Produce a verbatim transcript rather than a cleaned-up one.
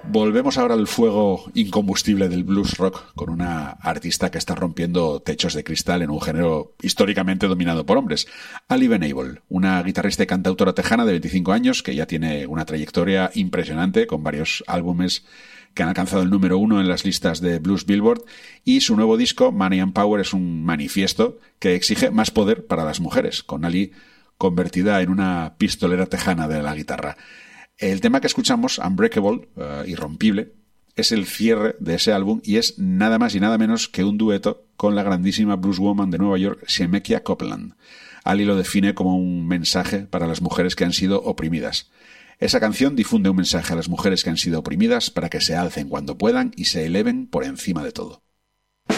Volvemos ahora al fuego incombustible del blues rock con una artista que está rompiendo techos de cristal en un género históricamente dominado por hombres. Ali Venable, una guitarrista y cantautora tejana de veinticinco años que ya tiene una trayectoria impresionante con varios álbumes que han alcanzado el número uno en las listas de Blues Billboard, y su nuevo disco, Money and Power, es un manifiesto que exige más poder para las mujeres, con Ali convertida en una pistolera tejana de la guitarra. El tema que escuchamos, Unbreakable, uh, irrompible, es el cierre de ese álbum y es nada más y nada menos que un dueto con la grandísima blueswoman de Nueva York, Shemekia Copeland. Ali lo define como un mensaje para las mujeres que han sido oprimidas. Esa canción difunde un mensaje a las mujeres que han sido oprimidas para que se alcen cuando puedan y se eleven por encima de todo.